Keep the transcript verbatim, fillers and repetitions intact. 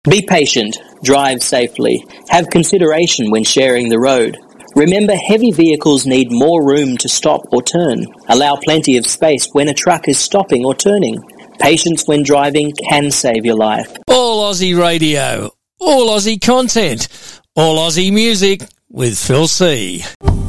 Be patient, drive safely, have consideration when sharing the road. Remember, heavy vehicles need more room to stop or turn. Allow plenty of space when a truck is stopping or turning. Patience when driving can save your life. All Aussie radio, all Aussie content, all Aussie music with Phil C.